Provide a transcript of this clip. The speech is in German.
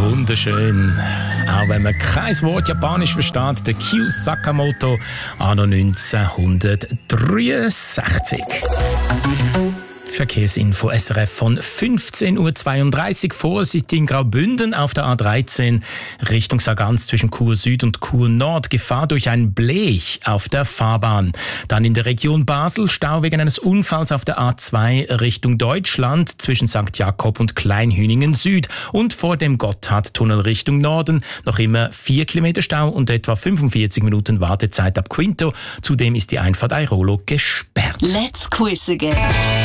Wunderschön. Auch wenn man kein Wort Japanisch versteht, der Kyu Sakamoto, anno 1963. Verkehrsinfo SRF von 15.32 Uhr. Vorsicht in Graubünden auf der A13 Richtung Sargans zwischen Chur Süd und Chur Nord. Gefahr durch ein Blech auf der Fahrbahn. Dann in der Region Basel Stau wegen eines Unfalls auf der A2 Richtung Deutschland zwischen St. Jakob und Kleinhüningen Süd. Und vor dem Gotthardtunnel Richtung Norden noch immer 4 Kilometer Stau und etwa 45 Minuten Wartezeit ab Quinto. Zudem ist die Einfahrt Airolo gesperrt. Let's quiz again.